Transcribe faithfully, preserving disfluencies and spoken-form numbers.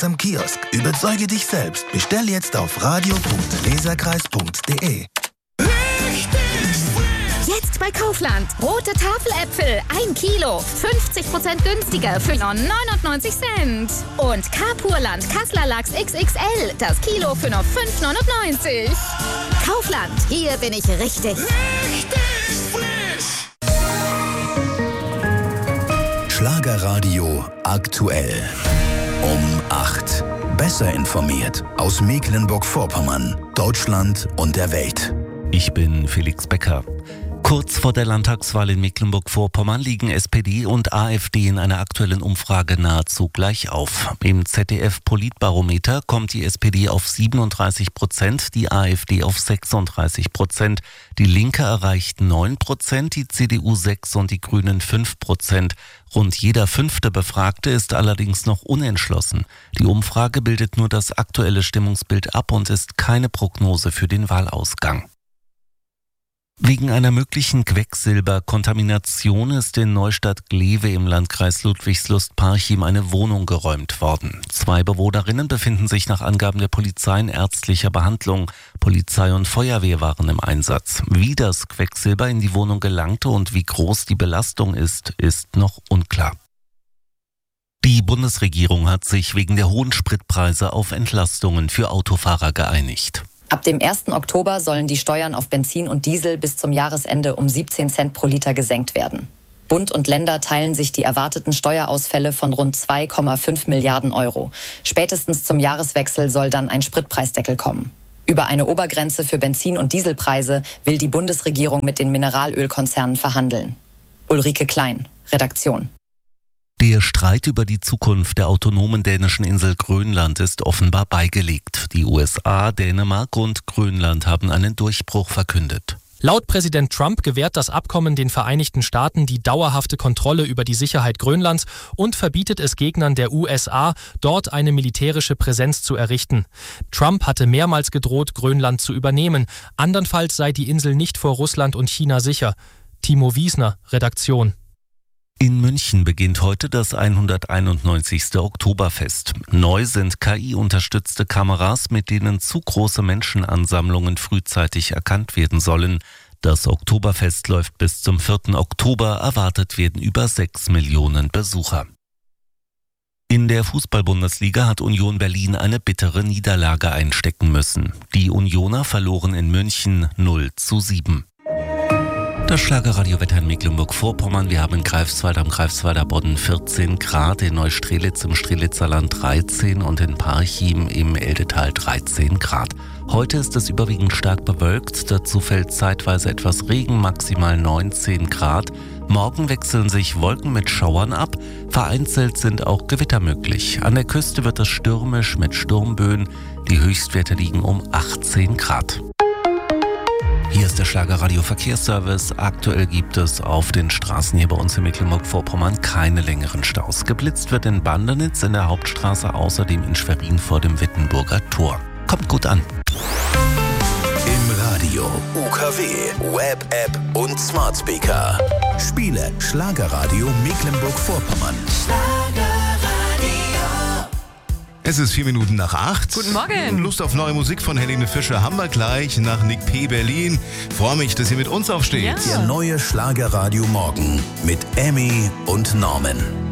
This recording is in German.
Leserkreis am Kiosk. Überzeuge dich selbst. Bestell jetzt auf radio punkt leserkreis punkt de. Jetzt bei Kaufland. Rote Tafeläpfel, ein Kilo. fünfzig Prozent günstiger für nur neunundneunzig Cent. Und Carpurland Kassler Lachs X X L. Das Kilo für nur fünf neunundneunzig. Kaufland, hier bin ich richtig. Richtig frisch. Schlagerradio aktuell. Um acht. Besser informiert aus Mecklenburg-Vorpommern, Deutschland und der Welt. Ich bin Felix Becker. Kurz vor der Landtagswahl in Mecklenburg-Vorpommern liegen S P D und AfD in einer aktuellen Umfrage nahezu gleich auf. Im Z D F-Politbarometer kommt die S P D auf siebenunddreißig Prozent, die AfD auf sechsunddreißig Prozent. Die Linke erreicht neun Prozent, die C D U sechs und die Grünen fünf Prozent. Rund jeder fünfte Befragte ist allerdings noch unentschlossen. Die Umfrage bildet nur das aktuelle Stimmungsbild ab und ist keine Prognose für den Wahlausgang. Wegen einer möglichen Quecksilberkontamination ist in Neustadt-Glewe im Landkreis Ludwigslust-Parchim eine Wohnung geräumt worden. Zwei Bewohnerinnen befinden sich nach Angaben der Polizei in ärztlicher Behandlung. Polizei und Feuerwehr waren im Einsatz. Wie das Quecksilber in die Wohnung gelangte und wie groß die Belastung ist, ist noch unklar. Die Bundesregierung hat sich wegen der hohen Spritpreise auf Entlastungen für Autofahrer geeinigt. Ab dem ersten Oktober sollen die Steuern auf Benzin und Diesel bis zum Jahresende um siebzehn Cent pro Liter gesenkt werden. Bund und Länder teilen sich die erwarteten Steuerausfälle von rund zwei Komma fünf Milliarden Euro. Spätestens zum Jahreswechsel soll dann ein Spritpreisdeckel kommen. Über eine Obergrenze für Benzin- und Dieselpreise will die Bundesregierung mit den Mineralölkonzernen verhandeln. Ulrike Klein, Redaktion. Der Streit über die Zukunft der autonomen dänischen Insel Grönland ist offenbar beigelegt. Die U S A, Dänemark und Grönland haben einen Durchbruch verkündet. Laut Präsident Trump gewährt das Abkommen den Vereinigten Staaten die dauerhafte Kontrolle über die Sicherheit Grönlands und verbietet es Gegnern der U S A, dort eine militärische Präsenz zu errichten. Trump hatte mehrmals gedroht, Grönland zu übernehmen. Andernfalls sei die Insel nicht vor Russland und China sicher. Timo Wiesner, Redaktion. In München beginnt heute das hunderteinundneunzigste Oktoberfest. Neu sind K I-unterstützte Kameras, mit denen zu große Menschenansammlungen frühzeitig erkannt werden sollen. Das Oktoberfest läuft bis zum vierten Oktober. Erwartet werden über sechs Millionen Besucher. In der Fußball-Bundesliga hat Union Berlin eine bittere Niederlage einstecken müssen. Die Unioner verloren in München null zu sieben. Das Schlagerradio-Wetter in Mecklenburg-Vorpommern. Wir haben in Greifswald am Greifswalder Bodden vierzehn Grad, in Neustrelitz im Strelitzer Land dreizehn und in Parchim im Eldetal dreizehn Grad. Heute ist es überwiegend stark bewölkt, dazu fällt zeitweise etwas Regen, maximal neunzehn Grad. Morgen wechseln sich Wolken mit Schauern ab, vereinzelt sind auch Gewitter möglich. An der Küste wird es stürmisch mit Sturmböen, die Höchstwerte liegen um achtzehn Grad. Hier ist der Schlagerradio Verkehrsservice. Aktuell gibt es auf den Straßen hier bei uns in Mecklenburg-Vorpommern keine längeren Staus. Geblitzt wird in Bandenitz, in der Hauptstraße, außerdem in Schwerin vor dem Wittenburger Tor. Kommt gut an. Im Radio, U K W, Web, App und Smart Speaker. Spiele Schlagerradio Mecklenburg-Vorpommern. Es ist vier Minuten nach acht. Guten Morgen. Lust auf neue Musik von Helene Fischer haben wir gleich nach Nick P. Berlin. Freue mich, dass ihr mit uns aufsteht. Der neue Schlagerradio Morgen mit Emmy und Norman.